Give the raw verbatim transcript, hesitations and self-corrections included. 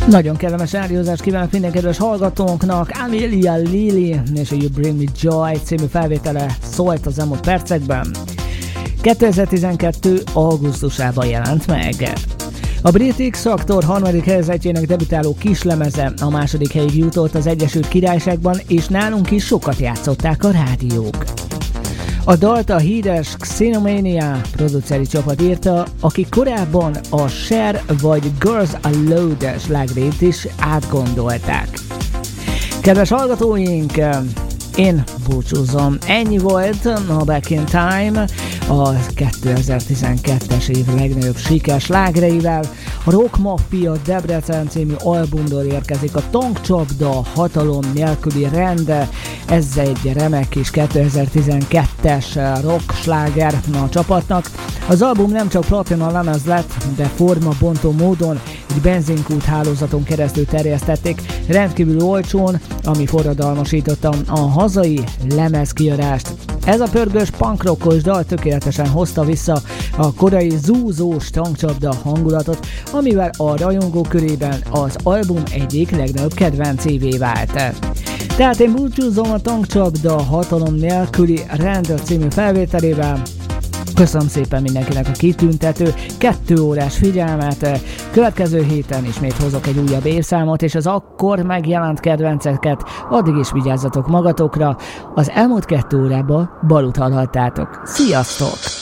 Nagyon kellemes rádiózást kívánok minden kedves hallgatónknak. Amelia Lily és a You Bring Me Joy című felvétele szólt az elmúlt percekben. kétezer-tizenkettő. augusztusában jelent meg. A brit X-Factor harmadik helyezettjének debütáló kislemeze a második helyig jutott az Egyesült Királyságban, és nálunk is sokat játszották a rádiók. A dalt a híres Xenomania produceri csapat írta, akik korábban a Cher vagy Girls Aloud slágerét is átgondolták. Kedves hallgatóink, én búcsúzom. Ennyi volt a Back in Time, a kétezer-tizenkettes év legnagyobb siker slágereivel. A Rock Mafia Debrecen című albumról érkezik a Tankcsapda hatalom nélküli rend. Ez egy remek kis kétezer-tizenkettes rock sláger a csapatnak. Az album nem csak platina lemez lett, de formabontó módon egy benzinkút hálózaton keresztül terjesztették, rendkívül olcsón, ami forradalmasította a hazai lemezkiadást. Ez a pörgős punkrockos dal tökéletesen hozta vissza a korai zúzós tankcsapda hangulatot, amivel a rajongó körében az album egyik legnagyobb kedvencévé vált. Tehát én búcsúzom a Tankcsapda hatalom nélküli rend című felvételével. Köszönöm szépen mindenkinek a kitüntető kettő órás figyelmet. Következő héten ismét hozok egy újabb évszámot, és az akkor megjelent kedvenceket. Addig is vigyázzatok magatokra. Az elmúlt kettő órában Balut hallhattátok. Sziasztok!